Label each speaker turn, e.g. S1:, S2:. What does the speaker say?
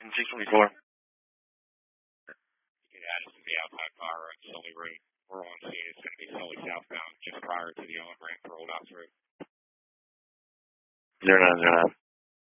S1: 624.
S2: You can add us to the outside fire road, Sully Road. We're on scene. It's going to be Sully southbound, just prior to the on-ramp for Old Ox Road.
S1: 0909.